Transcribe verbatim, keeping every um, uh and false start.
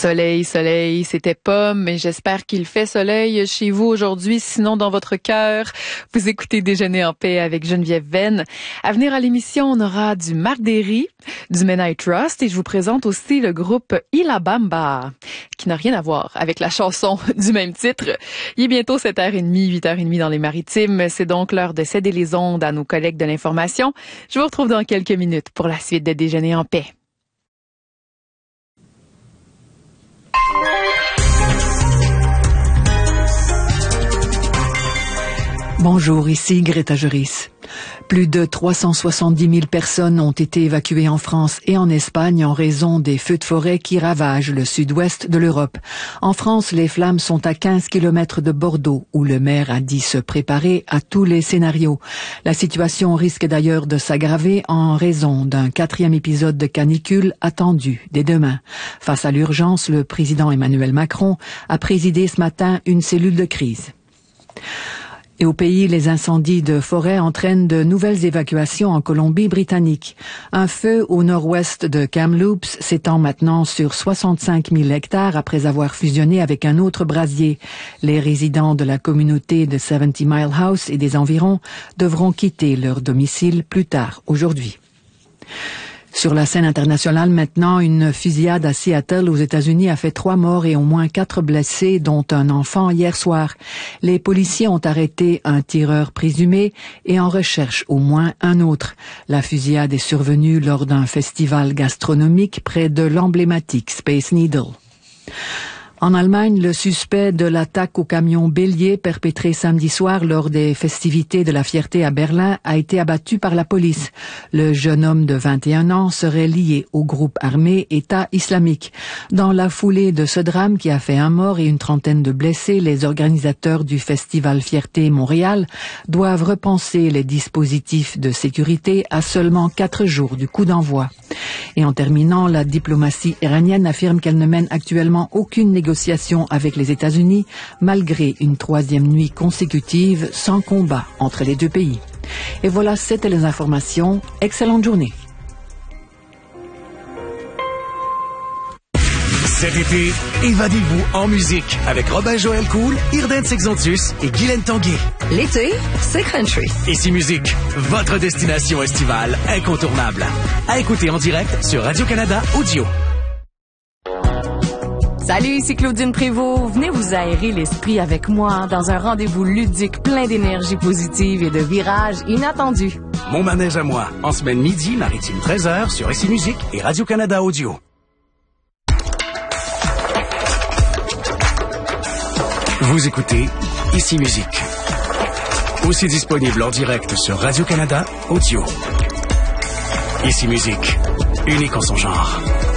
Soleil, soleil, c'était pas, mais j'espère qu'il fait soleil chez vous aujourd'hui, sinon dans votre cœur. Vous écoutez Déjeuner en paix avec Geneviève Venn. À venir à l'émission, on aura du Marc Derry, du Men I Trust, et je vous présente aussi le groupe Ila Bamba, qui n'a rien à voir avec la chanson du même titre. Il est bientôt sept heures trente, huit heures trente dans les Maritimes. C'est donc l'heure de céder les ondes à nos collègues de l'information. Je vous retrouve dans quelques minutes pour la suite de Déjeuner en paix. Bonjour, ici Greta Juris. Plus de trois cent soixante-dix mille personnes ont été évacuées en France et en Espagne en raison des feux de forêt qui ravagent le sud-ouest de l'Europe. En France, les flammes sont à quinze kilomètres de Bordeaux, où le maire a dit se préparer à tous les scénarios. La situation risque d'ailleurs de s'aggraver en raison d'un quatrième épisode de canicule attendu dès demain. Face à l'urgence, le président Emmanuel Macron a présidé ce matin une cellule de crise. Et au pays, les incendies de forêt entraînent de nouvelles évacuations en Colombie-Britannique. Un feu au nord-ouest de Kamloops s'étend maintenant sur soixante-cinq mille hectares après avoir fusionné avec un autre brasier. Les résidents de la communauté de seventy Mile House et des environs devront quitter leur domicile plus tard aujourd'hui. Sur la scène internationale maintenant, une fusillade à Seattle aux États-Unis a fait trois morts et au moins quatre blessés, dont un enfant hier soir. Les policiers ont arrêté un tireur présumé et en recherchent au moins un autre. La fusillade est survenue lors d'un festival gastronomique près de l'emblématique Space Needle. En Allemagne, le suspect de l'attaque au camion bélier perpétré samedi soir lors des festivités de la fierté à Berlin a été abattu par la police. Le jeune homme de vingt et un ans serait lié au groupe armé État islamique. Dans la foulée de ce drame qui a fait un mort et une trentaine de blessés, les organisateurs du festival Fierté Montréal doivent repenser les dispositifs de sécurité à seulement quatre jours du coup d'envoi. Et en terminant, la diplomatie iranienne affirme qu'elle ne mène actuellement aucune négociation avec les États-Unis, malgré une troisième nuit consécutive sans combat entre les deux pays. Et voilà, c'était les informations. Excellente journée. Cet été, évadez-vous en musique avec Robin Joël Cool, Irden Sexantus et Guylaine Tanguay. L'été, c'est country. Ici Musique, votre destination estivale incontournable. À écouter en direct sur Radio-Canada Audio. Salut, ici Claudine Prévost. Venez vous aérer l'esprit avec moi dans un rendez-vous ludique plein d'énergie positive et de virages inattendus. Mon manège à moi, en semaine midi, maritime treize heures sur Ici Musique et Radio-Canada Audio. Vous écoutez Ici Musique. Aussi disponible en direct sur Radio-Canada Audio. Ici Musique, unique en son genre.